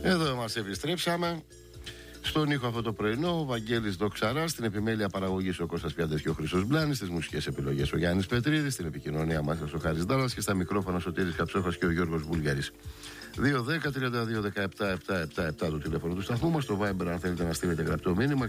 Εδώ μας επιστρέψαμε. Στον ήχο αυτό το πρωινό, ο Βαγγέλης Δοξαράς, στην επιμέλεια παραγωγής ο Κώστας Πιάντες και ο Χρήστος Μπλάνης, στις μουσικές επιλογές ο Γιάννης Πετρίδης, στην επικοινωνία μας ο Χάρης Δάλλας και στα μικρόφωνα Σωτήρης Καψόχας και ο Γιώργος Βουλγαρής. 2-10-32-17-7-7 το τηλέφωνο του σταθμού μας. Στο Viber, αν θέλετε να στείλετε γραπτό μήνυμα,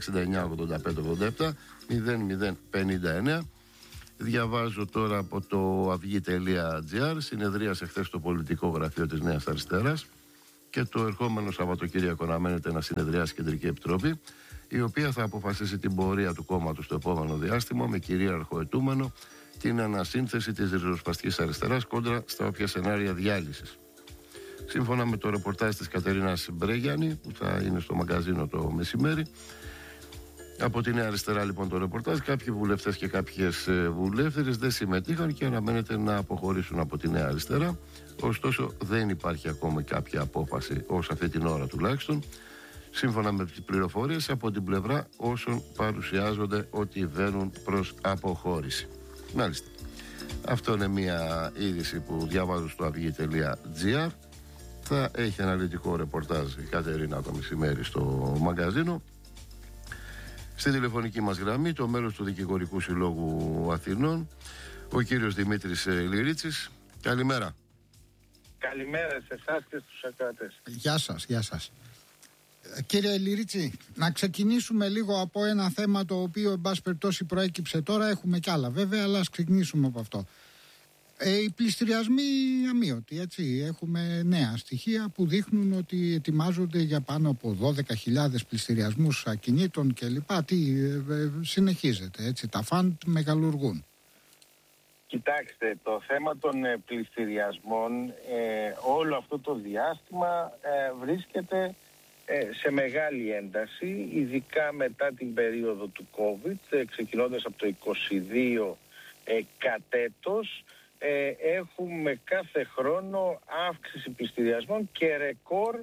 69-85-87-0-0-59. Διαβάζω τώρα από το αυγή.gr. Συνεδρίασε χθες το πολιτικό γραφείο της Νέας Αριστεράς και το ερχόμενο Σαββατοκύριακο αναμένεται να συνεδριάσει η Κεντρική Επιτροπή, η οποία θα αποφασίσει την πορεία του κόμματος στο επόμενο διάστημα, με κυρίαρχο αιτούμενο την ανασύνθεση της ριζοσπαστικής αριστεράς κόντρα στα όποια σενάρια διάλυσης. Σύμφωνα με το ρεπορτάζ της Κατερίνας Μπρέγιανη, που θα είναι στο μαγκαζίνο το μεσημέρι, από τη Νέα Αριστερά λοιπόν το ρεπορτάζ, κάποιοι βουλευτές και κάποιες βουλεύτερες δεν συμμετείχαν και αναμένεται να αποχωρήσουν από τη Νέα Αριστερά. Ωστόσο δεν υπάρχει ακόμα κάποια απόφαση, ως αυτή την ώρα τουλάχιστον, σύμφωνα με τις πληροφορίες από την πλευρά όσων παρουσιάζονται ότι βαίνουν προς αποχώρηση. Μάλιστα. Αυτό είναι μια είδηση που διαβάζω στο αυγή.gr. Θα έχει αναλυτικό ρεπορτάζ η Κατερίνα το μεσημέρι στο μαγκαζίνο. Στη τηλεφωνική μας γραμμή το μέλος του Δικηγορικού Συλλόγου Αθηνών, ο κύριος Δημήτρης Λυρίτσης. Καλημέρα. Καλημέρα σε εσάς και στους ακροατές. Γεια σας, γεια σας. Κύριε Λυρίτση, να ξεκινήσουμε λίγο από ένα θέμα το οποίο εν πάση περιπτώσει προέκυψε τώρα. Έχουμε κι άλλα βέβαια, αλλά ας ξεκινήσουμε από αυτό. Οι πληστηριασμοί αμείωτοι, έτσι. Έχουμε νέα στοιχεία που δείχνουν ότι ετοιμάζονται για πάνω από 12.000 πληστηριασμούς ακινήτων κλπ. Τι συνεχίζεται, έτσι. Τα φαντ μεγαλουργούν. Κοιτάξτε, το θέμα των πληστηριασμών όλο αυτό το διάστημα βρίσκεται σε μεγάλη ένταση, ειδικά μετά την περίοδο του COVID, ξεκινώντας από το 22 κατέτος. Έχουμε κάθε χρόνο αύξηση πληστηριασμών και ρεκόρ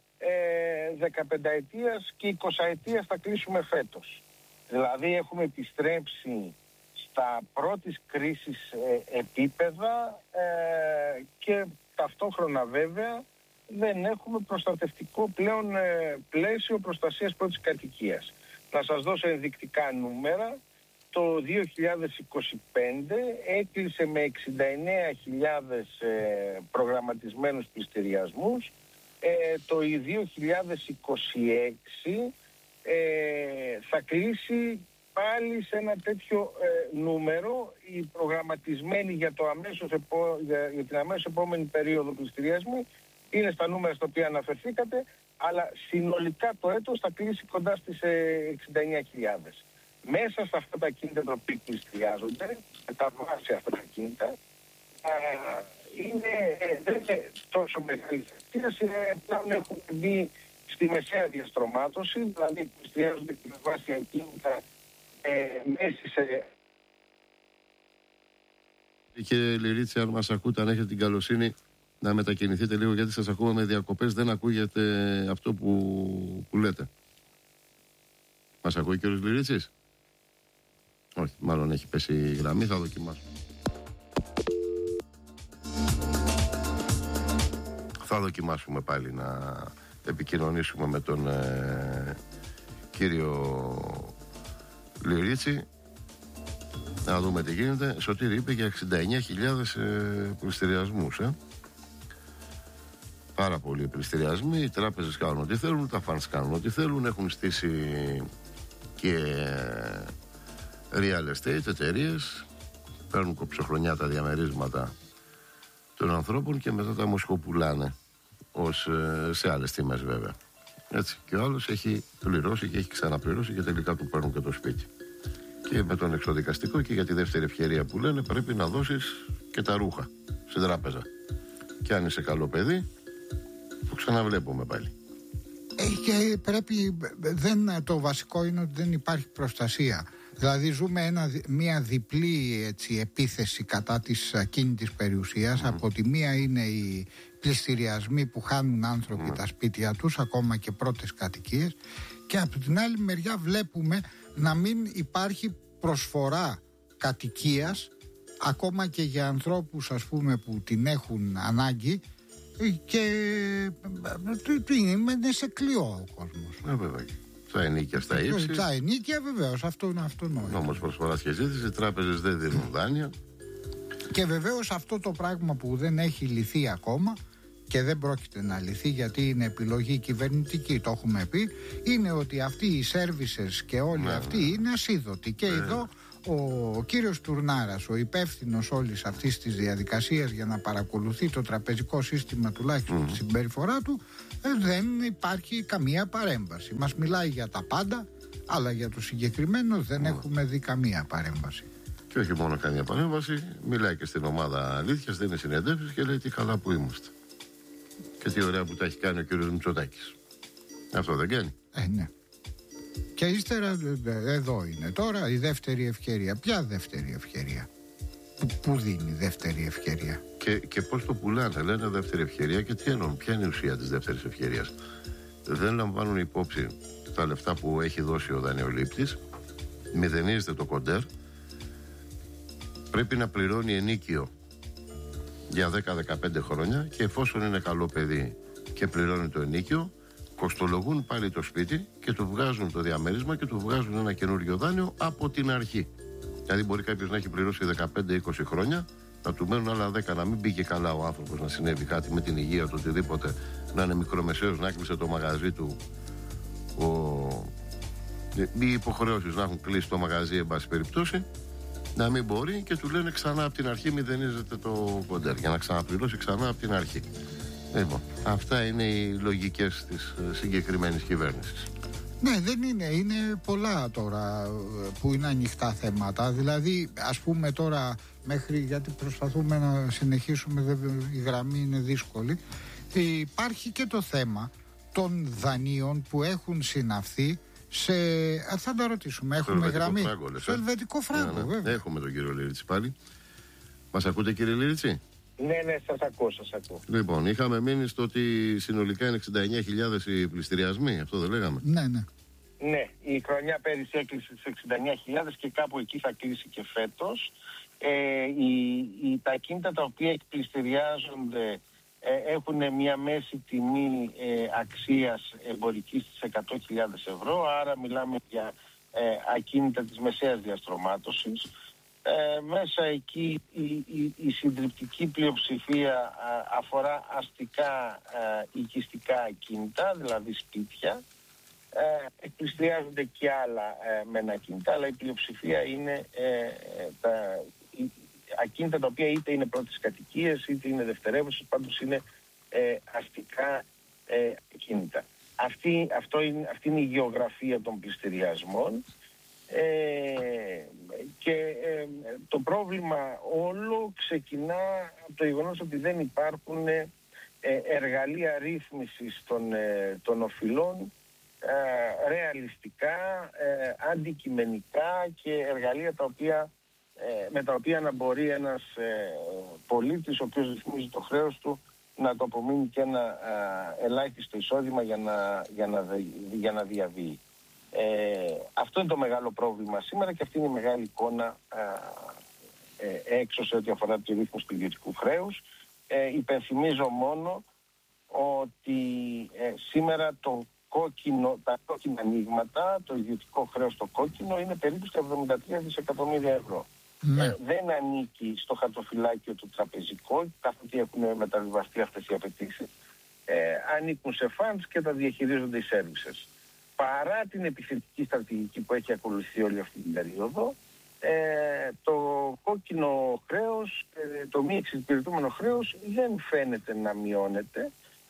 15ετίας και 20ετίας θα κλείσουμε φέτος. Δηλαδή έχουμε επιστρέψει στα πρώτης κρίσης επίπεδα και ταυτόχρονα βέβαια δεν έχουμε προστατευτικό πλέον πλαίσιο προστασίας πρώτης κατοικίας. Να σας δώσω ενδεικτικά νούμερα. Το 2025 έκλεισε με 69.000 προγραμματισμένους πληστηριασμούς. Το 2026 θα κλείσει πάλι σε ένα τέτοιο νούμερο. Οι προγραμματισμένοι για την αμέσως επόμενη περίοδο πληστηριασμού είναι στα νούμερα στα οποία αναφερθήκατε, αλλά συνολικά το έτος θα κλείσει κοντά στις 69.000. Μέσα σε αυτά τα κίνητα τα οποία πληστηριάζονται, με τα βάση αυτά τα κίνητα, δεν είναι τόσο μεγάλη θετήραση, πλέον έχουν μπει στη μεσαία διαστρωμάτωση, δηλαδή πληστηριάζονται και με βάση ακίνητα μέση σε... Κύριε Λυρίτση, αν μας ακούτε, αν έχετε την καλοσύνη να μετακινηθείτε λίγο, γιατί σας ακούμε με διακοπές, δεν ακούγεται αυτό που λέτε. Μας ακούει ο κύριος Λυρίτσης? Όχι, μάλλον έχει πέσει η γραμμή, θα δοκιμάσουμε. Θα δοκιμάσουμε πάλι να επικοινωνήσουμε με τον κύριο Λυρίτση, να δούμε τι γίνεται. Σωτήρη είπε για 69.000 πληστηριασμούς. Πάρα πολλοί πληστηριασμοί. Οι τράπεζες κάνουν ό,τι θέλουν, τα funds κάνουν ό,τι θέλουν. Έχουν στήσει και real estate εταιρείες, παίρνουν κοψοχρονιά τα διαμερίσματα των ανθρώπων και μετά τα μοσχοπουλάνε σε άλλες τιμές βέβαια. Έτσι. Και ο άλλος έχει πληρώσει και έχει ξαναπληρώσει και τελικά του παίρνουν και το σπίτι. Και με τον εξοδικαστικό και για τη δεύτερη ευκαιρία που λένε πρέπει να δώσεις και τα ρούχα στην τράπεζα. Και αν είσαι καλό παιδί, το ξαναβλέπουμε πάλι. Και πρέπει, το βασικό είναι ότι δεν υπάρχει προστασία. Δηλαδή ζούμε μια διπλή επίθεση κατά της ακίνητης περιουσίας. Από τη μία είναι οι πληστηριασμοί που χάνουν άνθρωποι τα σπίτια τους, ακόμα και πρώτες κατοικίες, και από την άλλη μεριά βλέπουμε να μην υπάρχει προσφορά κατοικίας ακόμα και για ανθρώπους, ας πούμε, που την έχουν ανάγκη, και είναι σε κλειό ο κόσμος. Βέβαια. Στα ενίκια, στα ύψη. Στα ενίκια βεβαίως, αυτό είναι αυτονόητο. Όμως προσφοράς και ζήτηση, οι τράπεζες δεν δίνουν δάνεια. Και βεβαίως αυτό το πράγμα που δεν έχει λυθεί ακόμα και δεν πρόκειται να λυθεί γιατί είναι επιλογή κυβερνητική, το έχουμε πει, είναι ότι αυτοί οι services και όλοι αυτοί είναι ασίδωτοι. Και εδώ ο κύριος Τουρνάρας, ο υπεύθυνος όλης αυτής της διαδικασίας για να παρακολουθεί το τραπεζικό σύστημα, τουλάχιστον τη συμπεριφορά του, δεν υπάρχει καμία παρέμβαση. Μας μιλάει για τα πάντα, αλλά για το συγκεκριμένο δεν έχουμε δει καμία παρέμβαση. Και όχι μόνο καμία παρέμβαση, μιλάει και στην ομάδα αλήθειας, δίνει συνεντεύξεις και λέει τι καλά που είμαστε. Και τι ωραία που τα έχει κάνει ο κύριος Μητσοτάκης. Αυτό δεν κάνει? Ναι. Και ύστερα εδώ είναι τώρα η δεύτερη ευκαιρία. Ποια δεύτερη ευκαιρία? Πού δίνει δεύτερη ευκαιρία? Και πώς το πουλάνε, λένε δεύτερη ευκαιρία και τι εννοούν, ποια είναι η ουσία της δεύτερης ευκαιρίας? Δεν λαμβάνουν υπόψη τα λεφτά που έχει δώσει ο δανειολήπτης, μηδενίζεται το κοντέρ, πρέπει να πληρώνει ενίκιο για 10-15 χρόνια και εφόσον είναι καλό παιδί και πληρώνει το ενίκιο, κοστολογούν πάλι το σπίτι και του βγάζουν το διαμέρισμα και του βγάζουν ένα καινούριο δάνειο από την αρχή. Δηλαδή μπορεί κάποιος να έχει πληρώσει 15-20 χρόνια, να του μένουν άλλα 10, να μην πήγε καλά ο άνθρωπος, να συνέβη κάτι με την υγεία του, οτιδήποτε, να είναι μικρομεσαίος, να έκλεισε το μαγαζί του, οι υποχρεώσεις να έχουν κλείσει το μαγαζί, εν πάση περιπτώσει, να μην μπορεί και του λένε ξανά από την αρχή μηδενίζεται το κοντέρ για να ξαναπληρώσει ξανά από την αρχή. Λοιπόν, αυτά είναι οι λογικές της συγκεκριμένης κυβέρνησης. Ναι, δεν είναι. Είναι πολλά τώρα που είναι ανοιχτά θέματα. Δηλαδή, ας πούμε τώρα, μέχρι, γιατί προσπαθούμε να συνεχίσουμε, η γραμμή είναι δύσκολη, υπάρχει και το θέμα των δανείων που έχουν συναυθεί θα το ρωτήσουμε. Έχουμε γραμμή. Στο ελβετικό φράγκο, βέβαια. Έχουμε τον κύριο Λίριτση πάλι. Μας ακούτε, κύριε Λίριτση? Ναι, σας ακούω. Λοιπόν, είχαμε μείνει στο ότι συνολικά είναι 69.000 οι πληστηριασμοί, αυτό δεν λέγαμε? Ναι, η χρονιά πέρυσι έκλεισε τις 69.000 και κάπου εκεί θα κλείσει και φέτος. Τα ακίνητα τα οποία εκπληστηριάζονται έχουν μια μέση τιμή αξίας εμπορικής της 100.000 ευρώ, άρα μιλάμε για ακίνητα της μεσαίας διαστρωμάτωσης. Μέσα εκεί η συντριπτική πλειοψηφία αφορά αστικά οικιστικά ακίνητα, δηλαδή σπίτια. Εκπληστηριάζονται και άλλα μεν ακίνητα, αλλά η πλειοψηφία είναι τα ακίνητα τα οποία είτε είναι πρώτης κατοικίας είτε είναι δευτερεύουσες, πάντως είναι αστικά ακίνητα. Αυτή είναι η γεωγραφία των πληστηριασμών. Και το πρόβλημα όλο ξεκινά από το γεγονός ότι δεν υπάρχουν εργαλεία ρύθμισης των οφειλών ρεαλιστικά, αντικειμενικά και εργαλεία με τα οποία να μπορεί ένας πολίτης ο οποίος ρυθμίζει το χρέος του να το απομείνει και ένα ελάχιστο εισόδημα για να διαβεί. Αυτό είναι το μεγάλο πρόβλημα σήμερα και αυτή είναι η μεγάλη εικόνα έξω σε ό,τι αφορά τη ρύθμιση του ιδιωτικού χρέους. Υπενθυμίζω μόνο ότι σήμερα τα κόκκινα ανοίγματα, το ιδιωτικό χρέος το κόκκινο είναι περίπου στα 73 δισεκατομμύρια ευρώ. Δεν ανήκει στο χαρτοφυλάκιο του τραπεζικό, καθότι έχουν μεταβιβαστεί αυτές οι απαιτήσεις. Ανήκουν σε funds και τα διαχειρίζονται οι services. Παρά την επιθετική στρατηγική που έχει ακολουθεί όλη αυτή την περίοδο, το κόκκινο χρέος, το μη εξυπηρετούμενο χρέος δεν φαίνεται να μειώνεται.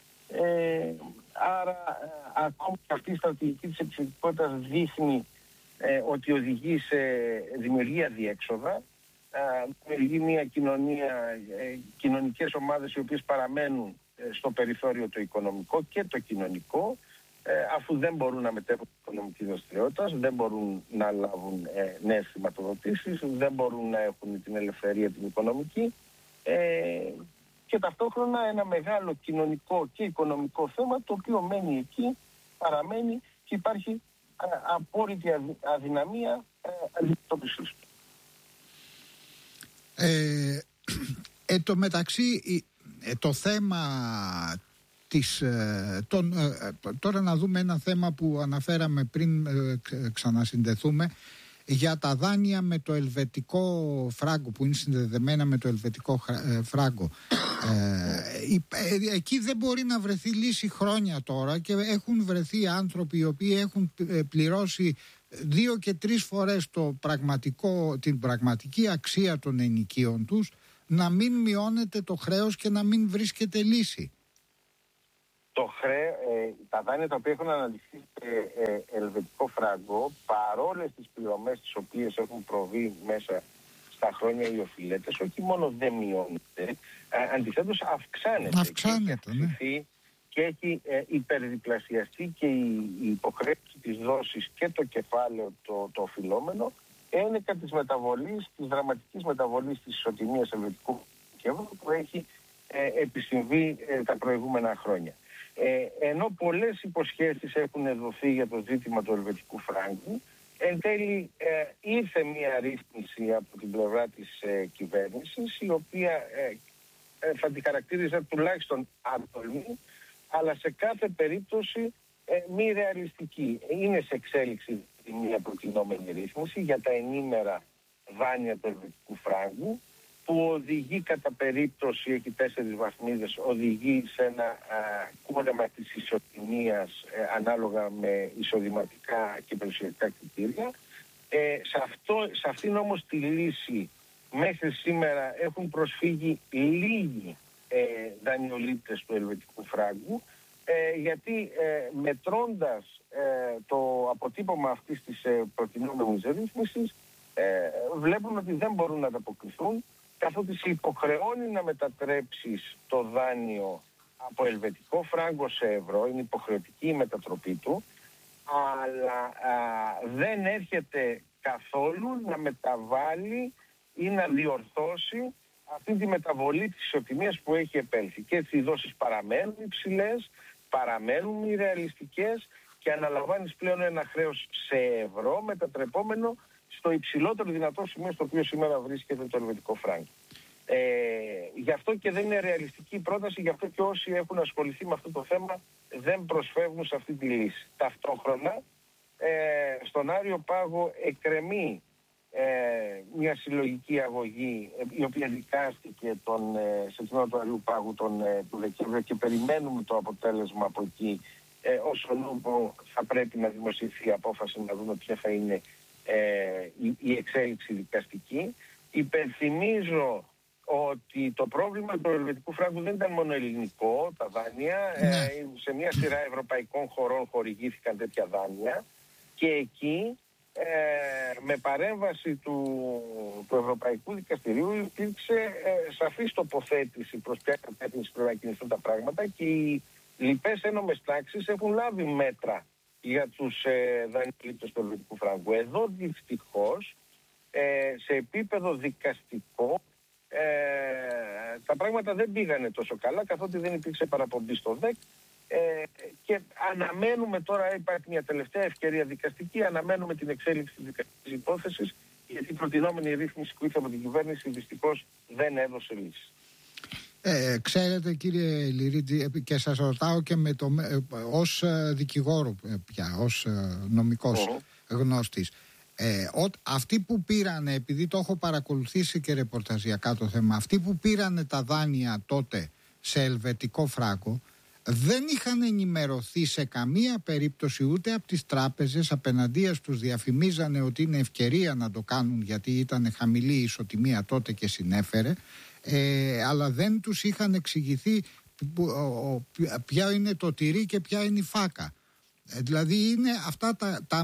Άρα ακόμη και αυτή η στρατηγική της επιθετικότητας δείχνει ότι οδηγεί σε δημιουργία διέξοδα, δημιουργεί μια κοινωνία, κοινωνικές ομάδες οι οποίες παραμένουν στο περιθώριο το οικονομικό και το κοινωνικό, αφού δεν μπορούν να μετέχουν την οικονομική δραστηριότητα, δεν μπορούν να λάβουν νέες χρηματοδοτήσεις, δεν μπορούν να έχουν την ελευθερία την οικονομική και ταυτόχρονα ένα μεγάλο κοινωνικό και οικονομικό θέμα το οποίο μένει εκεί, παραμένει και υπάρχει απόλυτη αδυναμία αντιμετώπισης του. Εν τω μεταξύ το θέμα τώρα να δούμε ένα θέμα που αναφέραμε πριν ξανασυνδεθούμε, για τα δάνεια με το ελβετικό φράγκο, που είναι συνδεδεμένα με το ελβετικό φράγκο. Εκεί δεν μπορεί να βρεθεί λύση χρόνια τώρα, και έχουν βρεθεί άνθρωποι οι οποίοι έχουν πληρώσει 2 και 3 φορές την πραγματική αξία των ενοικίων τους, να μην μειώνεται το χρέος και να μην βρίσκεται λύση. Τα δάνεια τα οποία έχουν αναλυθεί σε ελβετικό φράγκο, παρόλες τις πληρωμές τις οποίες έχουν προβεί μέσα στα χρόνια οι οφειλέτες, όχι μόνο δεν μειώνεται, αντιθέτως αυξάνεται, ναι. Και έχει υπερδιπλασιαστεί και η υποχρέωση της δόσης και το κεφάλαιο το οφειλόμενο ένεκα της δραματικής μεταβολής της ισοτιμίας ελβετικού και ευρώ που έχει επισυμβεί τα προηγούμενα χρόνια. Ενώ πολλές υποσχέσεις έχουν δοθεί για το ζήτημα του ελβετικού φράγκου, εν τέλει ήρθε μια ρύθμιση από την πλευρά της κυβέρνησης, η οποία θα τη χαρακτήριζα τουλάχιστον άτολμη, αλλά σε κάθε περίπτωση μη ρεαλιστική. Είναι σε εξέλιξη μια προτινόμενη ρύθμιση για τα ενήμερα δάνεια του ελβετικού φράγκου, που οδηγεί κατά περίπτωση, έχει 4 βαθμίδες, οδηγεί σε ένα κούρεμα της ισοτιμίας ανάλογα με εισοδηματικά και περιουσιακά κριτήρια. Σε αυτήν όμως τη λύση μέχρι σήμερα έχουν προσφύγει λίγοι δανειολήπτες του ελβετικού φράγκου, γιατί μετρώντας το αποτύπωμα αυτής της προτινόμενης ρύθμισης, βλέπουν ότι δεν μπορούν να ανταποκριθούν, καθότι σε υποχρεώνει να μετατρέψεις το δάνειο από ελβετικό φράγκο σε ευρώ, είναι υποχρεωτική η μετατροπή του, αλλά δεν έρχεται καθόλου να μεταβάλει ή να διορθώσει αυτή τη μεταβολή της ισοτιμίας που έχει επέλθει. Και έτσι οι δόσεις παραμένουν υψηλές, παραμένουν μη ρεαλιστικές και αναλαμβάνεις πλέον ένα χρέος σε ευρώ μετατρεπόμενο στο υψηλότερο δυνατό σημείο στο οποίο σήμερα βρίσκεται το ελβετικό φράγκο. Γι' αυτό και δεν είναι ρεαλιστική η πρόταση, γι' αυτό και όσοι έχουν ασχοληθεί με αυτό το θέμα δεν προσφεύγουν σε αυτή τη λύση. Ταυτόχρονα, στον Άριο Πάγο εκκρεμεί μια συλλογική αγωγή, η οποία δικάστηκε σε τμήμα του Αριού Πάγου του Δεκέμβριο, και περιμένουμε το αποτέλεσμα από εκεί, όσον θα πρέπει να δημοσιευθεί η απόφαση, να δούμε ποια θα είναι η εξέλιξη δικαστική. Υπενθυμίζω ότι το πρόβλημα του ελβετικού φράγκου δεν ήταν μόνο ελληνικό, τα δάνεια. Σε μια σειρά ευρωπαϊκών χωρών χορηγήθηκαν τέτοια δάνεια, και εκεί με παρέμβαση του Ευρωπαϊκού Δικαστηρίου υπήρξε σαφής τοποθέτηση προς ποια κατεύθυνση πρέπει να κινηθούν τα πράγματα, και οι λοιπές ένομες τάξεις έχουν λάβει μέτρα για τους δανειολήπτες του ελβετικού φράγκου. Εδώ δυστυχώς σε επίπεδο δικαστικό τα πράγματα δεν πήγανε τόσο καλά, καθότι δεν υπήρξε παραπομπή στο ΔΕΚ, και αναμένουμε τώρα, υπάρχει μια τελευταία ευκαιρία δικαστική, αναμένουμε την εξέλιξη της δικαστικής υπόθεσης, γιατί η προτινόμενη ρύθμιση που ήρθε από την κυβέρνηση δυστυχώς δεν έδωσε λύση. Ξέρετε, κύριε Λυρίτζη, και σας ρωτάω και ως δικηγόρο πια, ως νομικός γνώστης, αυτοί που πήρανε, επειδή το έχω παρακολουθήσει και ρεπορταζιακά το θέμα, αυτοί που πήρανε τα δάνεια τότε σε ελβετικό φράγκο δεν είχαν ενημερωθεί σε καμία περίπτωση ούτε από τις τράπεζες, απέναντίας τους διαφημίζανε ότι είναι ευκαιρία να το κάνουν γιατί ήταν χαμηλή η ισοτιμία τότε και συνέφερε, αλλά δεν τους είχαν εξηγηθεί ποια είναι το τυρί και ποια είναι η φάκα. Δηλαδή είναι αυτά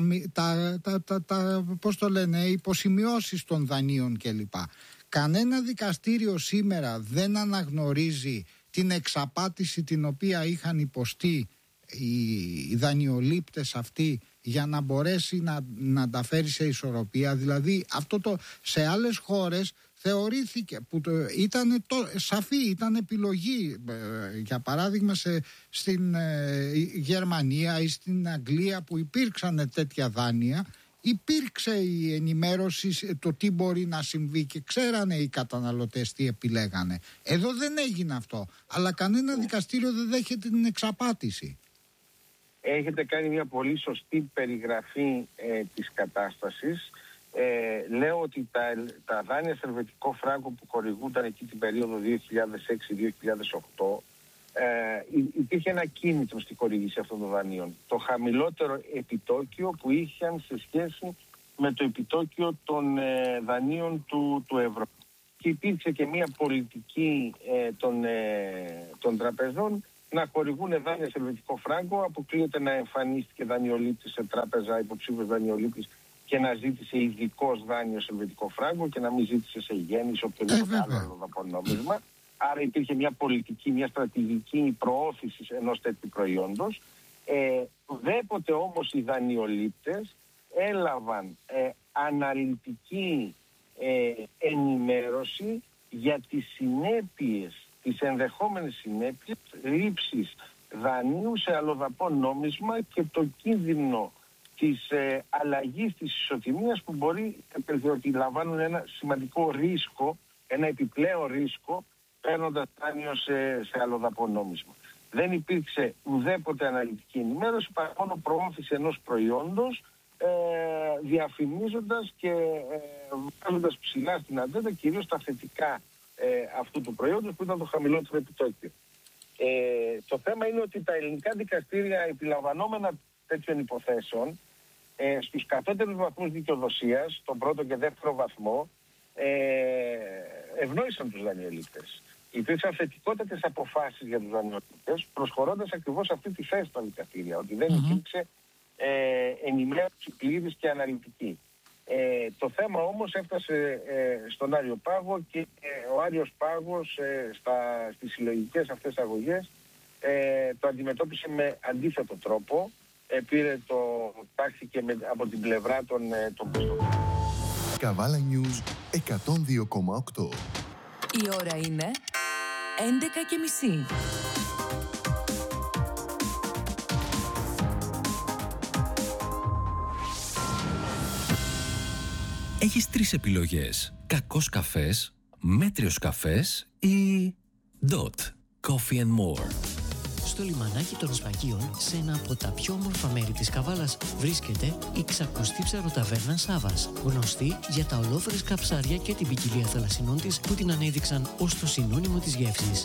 πώς το λένε, υποσημειώσεις των δανείων κλπ. Κανένα δικαστήριο σήμερα δεν αναγνωρίζει την εξαπάτηση την οποία είχαν υποστεί οι δανειολήπτες αυτοί για να μπορέσει να τα φέρει σε ισορροπία. Δηλαδή αυτό σε άλλες χώρες θεωρήθηκε που ήταν σαφή, ήταν επιλογή. Για παράδειγμα στην Γερμανία ή στην Αγγλία που υπήρξαν τέτοια δάνεια, υπήρξε η ενημέρωση το τι μπορεί να συμβεί και ξέρανε οι καταναλωτές τι επιλέγανε. Εδώ δεν έγινε αυτό, αλλά κανένα δικαστήριο δεν δέχεται την εξαπάτηση. Έχετε κάνει μια πολύ σωστή περιγραφή της κατάστασης. Λέω ότι τα δάνεια σε ελβετικό φράγκο που χορηγούνταν εκεί την περίοδο 2006-2008 υπήρχε ένα κίνητρο στη χορήγηση αυτών των δανείων. Το χαμηλότερο επιτόκιο που είχαν σε σχέση με το επιτόκιο των δανείων του ευρώ. Και υπήρξε και μια πολιτική των τραπεζών να χορηγούν δάνεια σε ελβετικό φράγκο. Αποκλείεται να εμφανίστηκε δανειολήπτης σε τράπεζα, υποψήφιος δανειολήπτης, και να ζήτησε ειδικός δάνειο σε ελβετικό φράγκο και να μην ζήτησε σε γέννη ή οποιοδήποτε άλλο νόμισμα. Άρα υπήρχε μια πολιτική, μια στρατηγική προώθηση ενός τέτοιου προϊόντος. Ουδέποτε όμως οι δανειολήπτες έλαβαν αναλυτική ενημέρωση για τις συνέπειες, τις ενδεχόμενες συνέπειες λήψης δανείου σε αλλοδαπό νόμισμα και το κίνδυνο της αλλαγής της ισοτιμίας που μπορεί, ότι λαμβάνουν ένα σημαντικό ρίσκο, ένα επιπλέον ρίσκο, παίρνοντας δάνειο σε αλλοδαπό νόμισμα. Δεν υπήρξε ουδέποτε αναλυτική ενημέρωση, παρά μόνο προώθηση ενός προϊόντος, διαφημίζοντας και βάζοντας ψηλά στην ατζέντα κυρίως τα θετικά αυτού του προϊόντος, που ήταν το χαμηλότερο επιτόκιο. Το θέμα είναι ότι τα ελληνικά δικαστήρια, επιλαμβανόμενα τέτοιων υποθέσεων, στους κατώτερους βαθμούς δικαιοδοσίας, τον πρώτο και δεύτερο βαθμό, ευνόησαν τους δανειολήπτες. Υπήρξαν θετικότατες αποφάσεις για τους δανειολήπτες, προσχωρώντας ακριβώς αυτή τη θέση στα δικαστήρια, ότι δεν υπήρξε ενημέρωση πλήρης και αναλυτική. Το θέμα όμως έφτασε στον Άριο Πάγο και ο Άριος Πάγος στις συλλογικές αυτές αγωγές το αντιμετώπισε με αντίθετο τρόπο. Τάχθηκε από την πλευρά των πιστωτών. Καβάλα News 102,8. Η ώρα είναι 11:30. Έχεις 3 επιλογές. Κακός καφές, μέτριος καφές ή DOT Coffee and More. Στο λιμανάκι των Σφαγείων, σε ένα από τα πιο όμορφα μέρη της Καβάλας, βρίσκεται η ξακουστή ψαροταβέρνα Σάβας, γνωστή για τα ολόφρεσκα ψάρια και την ποικιλία θαλασσινών της που την ανέδειξαν ως το συνώνυμο της γεύσης.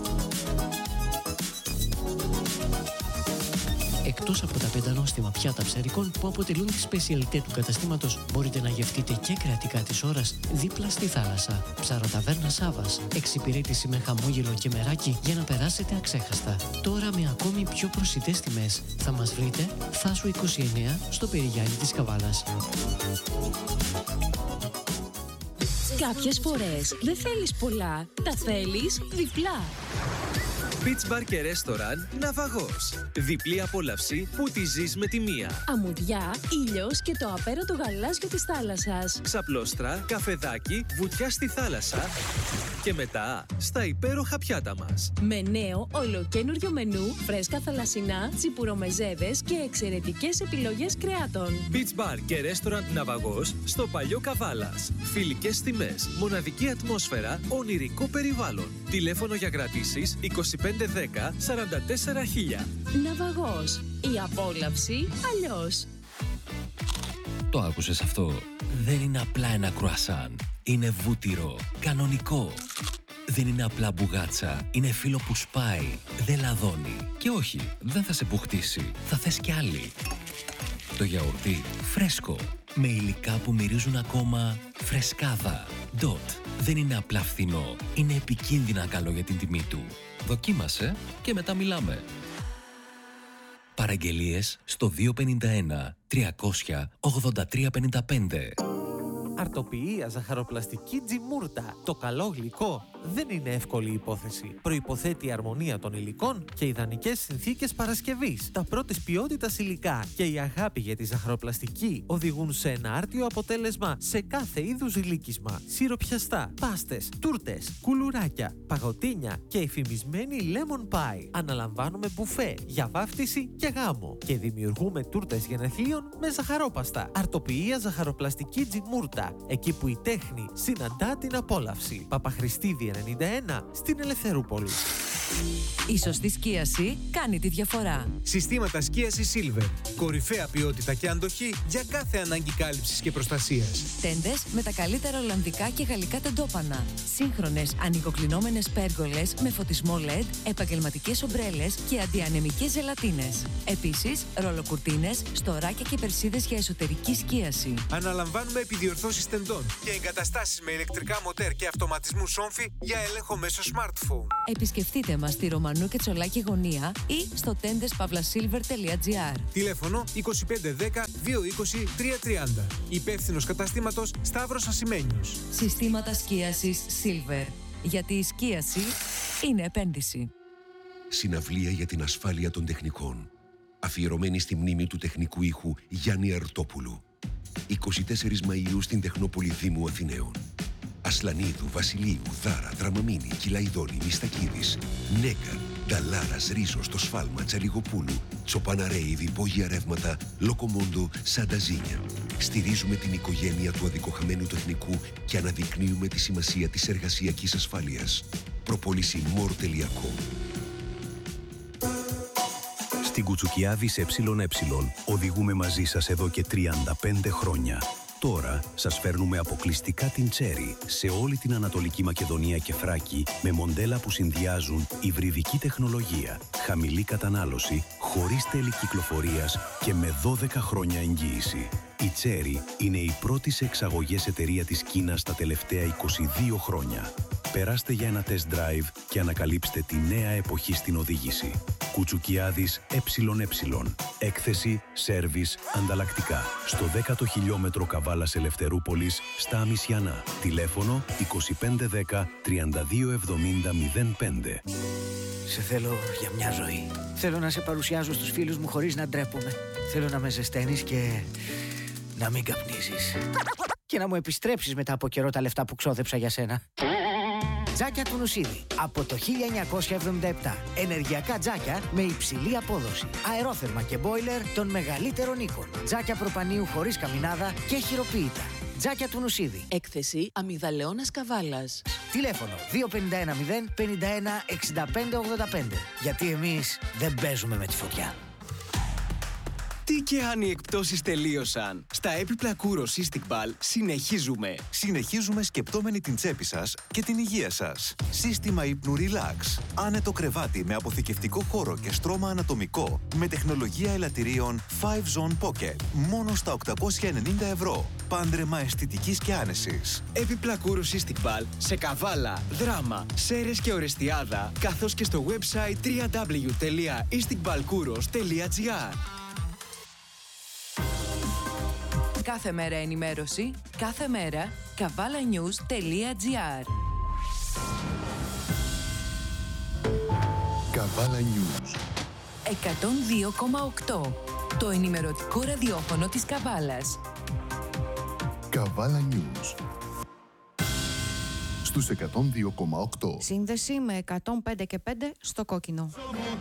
Εκτός από τα 5 νόστιμα πιάτα ψαρικών που αποτελούν τη σπεσιαλιτέ του καταστήματος, μπορείτε να γευτείτε και κρατικά της ώρας δίπλα στη θάλασσα. Ψαροταβέρνα Σάβας. Εξυπηρέτηση με χαμόγελο και μεράκι για να περάσετε αξέχαστα. Τώρα με ακόμη πιο προσιτές τιμές. Θα μας βρείτε Θάσου 29 στο Περιγιάννη της Καβάλας. Κάποιες φορές δεν θέλεις πολλά, τα θέλεις διπλά. Beach Bar και Restaurant Ναυαγός. Διπλή απόλαυση που τη ζεις με τη μία. Αμμουδιά, ήλιος και το απέραντο γαλάζιο της θάλασσας. Ξαπλώστρα, καφεδάκι, βουτιά στη θάλασσα και μετά στα υπέροχα πιάτα μας. Με νέο ολοκένουργιο μενού, φρέσκα θαλασσινά, τσιπουρομεζέδες και εξαιρετικές επιλογές κρεάτων. Beach Bar και Restaurant Ναυαγός στο Παλιό Καβάλας. Φιλικές τιμές, μοναδική ατμόσφαιρα, ονειρικό περιβάλλον. Τηλέφωνο για κρατήσεις 2510 44 000. Ναυαγός. Η απόλαυση αλλιώς. Το άκουσες αυτό? Δεν είναι απλά ένα κρουασάν. Είναι βούτυρο, κανονικό. Δεν είναι απλά μπουγάτσα. Είναι φύλλο που σπάει, δεν λαδώνει. Και όχι, δεν θα σε μπουχτίσει. Θα θες κι άλλη. Το γιαουρτί φρέσκο, με υλικά που μυρίζουν ακόμα φρεσκάδα. Dot. Δεν είναι απλά φθηνό. Είναι επικίνδυνα καλό για την τιμή του. Δοκίμασε και μετά μιλάμε. Παραγγελίες στο 251 300 8355. Αρτοποιία ζαχαροπλαστική Τζιμούρτα. Το καλό γλυκό δεν είναι εύκολη υπόθεση. Προϋποθέτει η αρμονία των υλικών και ιδανικές συνθήκες παρασκευής. Τα πρώτης ποιότητας υλικά και η αγάπη για τη ζαχαροπλαστική οδηγούν σε ένα άρτιο αποτέλεσμα σε κάθε είδους γλύκισμα. Σιροπιαστά, πάστες, τούρτες, κουλουράκια, παγωτίνια και εφημισμένη lemon pie. Αναλαμβάνουμε μπουφέ για βάφτιση και γάμο και δημιουργούμε τούρτες γενεθλίων με ζαχαρόπαστα. Αρτοποιία ζαχαροπλαστική Τζιμούρτα, εκεί που η τέχνη συναντά την απόλαυση. Παπαχρηστίδη 91 στην Ελευθερούπολη. Η σωστή σκίαση κάνει τη διαφορά. Συστήματα σκίασης Silver. Κορυφαία ποιότητα και αντοχή για κάθε ανάγκη κάλυψης και προστασίας. Τέντες με τα καλύτερα ολλανδικά και γαλλικά τεντόπανα. Σύγχρονες ανοικοκλεινόμενες πέργολες με φωτισμό LED, επαγγελματικές ομπρέλες και αντιανεμικές ζελατίνες. Επίσης, ρολοκουρτίνες, στοράκια και περσίδες για εσωτερική σκίαση. Αναλαμβάνουμε επιδιορθώσεις τεντών και εγκαταστάσεις με ηλεκτρικά μοτέρ και αυτοματισμού σόμφι για έλεγχο μέσω smartphone. Επισκεφτείτε μας στη Ρωμανού και Τσολάκη Γωνία ή στο tendes-silver.gr. Τηλέφωνο 2510 220 330. Υπεύθυνος καταστήματος Σταύρος Ασημένιος. Συστήματα σκίασης Silver. Γιατί η σκίαση είναι επένδυση. Συναυλία για την ασφάλεια των τεχνικών. Αφιερωμένη στη μνήμη του τεχνικού ήχου Γιάννη Αρτόπουλου. 24 Μαΐου στην Τεχνόπολη Δήμου Αθηναίων. Ασλανίδου, Βασιλείου, Δάρα, Δραμαμίνη, Κυλαϊδόνη, Μιστακίδης, Νέκαρ, Νταλάρας, Ρίσος, το Σφάλμα, Τσαλιγοπούλου, Τσοπαναρέιδη, Υπόγεια Ρεύματα, Λοκομόντο, Σανταζίνια. Στηρίζουμε την οικογένεια του αδικοχαμένου τεχνικού και αναδεικνύουμε τη σημασία της εργασιακής ασφάλειας. Προπόληση more.com. Στην Κουτσουκιάδης ΕΕ οδηγούμε μαζί σας εδώ και 35 χρόνια. Τώρα σας φέρνουμε αποκλειστικά την Cherry σε όλη την Ανατολική Μακεδονία και Θράκη με μοντέλα που συνδυάζουν υβριδική τεχνολογία, χαμηλή κατανάλωση, χωρίς τέλη κυκλοφορίας και με 12 χρόνια εγγύηση. Η Cherry είναι η πρώτη σε εξαγωγές εταιρεία της Κίνας τα τελευταία 22 χρόνια. Περάστε για ένα test drive και ανακαλύψτε τη νέα εποχή στην οδήγηση. Κουτσουκιάδης ΕΕ. Έκθεση, σέρβις, ανταλλακτικά. Στο 10ο χιλιόμετρο Καβάλας Ελευθερούπολης, στα Αμισιανά. Τηλέφωνο 2510 3270 05. Σε θέλω για μια ζωή. Θέλω να σε παρουσιάζω στους φίλους μου χωρίς να ντρέπομαι. Θέλω να με ζεσταίνεις και να μην καπνίζεις. Και να μου επιστρέψεις μετά από καιρό τα λεφτά που ξόδεψα για σένα. Τζάκια του Νουσίδη. Από το 1977. Ενεργειακά τζάκια με υψηλή απόδοση. Αερόθερμα και μπόιλερ των μεγαλύτερων οίκων. Τζάκια προπανίου χωρίς καμινάδα και χειροποίητα. Τζάκια του Νουσίδη. Έκθεση Αμυγδαλαιώνας Καβάλας. Τηλέφωνο 2510 51 65 85. Γιατί εμείς δεν παίζουμε με τη φωτιά. Τι και αν οι εκπτώσεις τελείωσαν. Στα έπιπλα Kouros Istiqbal συνεχίζουμε. Συνεχίζουμε σκεπτόμενοι την τσέπη σας και την υγεία σας. Σύστημα ύπνου Relax. Άνετο κρεβάτι με αποθηκευτικό χώρο και στρώμα ανατομικό με τεχνολογία ελαττηρίων 5-Zone Pocket. Μόνο στα 890 ευρώ. Πάντρεμα αισθητικής και άνεσης. Έπιπλα Kouros Istiqbal σε Καβάλα, Δράμα, Σέρες και Ορεστιάδα, καθώς και στο website www.istiqbalkouros.gr. Κάθε μέρα ενημέρωση, κάθε μέρα kavalanews.gr. Καβάλα News 102,8. Το ενημερωτικό ραδιόφωνο της Καβάλας. Καβάλα News στους 102,8. Σύνδεση με 105 και 5 στο κόκκινο.